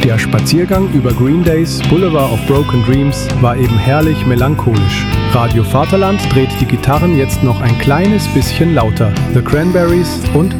Der Spaziergang über Green Days Boulevard of Broken Dreams war eben herrlich melancholisch. Radio Vaterland dreht die Gitarren jetzt noch ein kleines bisschen lauter. The Cranberries und